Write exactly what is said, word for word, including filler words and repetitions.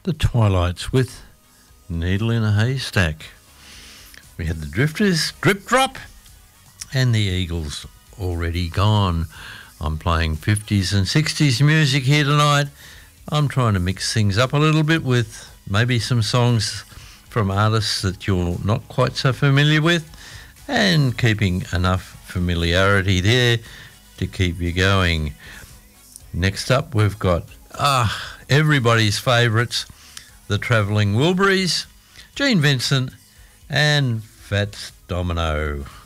The Twilights with Needle in a Haystack. We had the Drifters, Drip Drop, and the Eagles, Already Gone. I'm playing fifties and sixties music here tonight. I'm trying to mix things up a little bit with maybe some songs from artists that you're not quite so familiar with, and keeping enough familiarity there to keep you going. Next up, we've got ah everybody's favourites, the Travelling Wilburys, Gene Vincent and Fats Domino.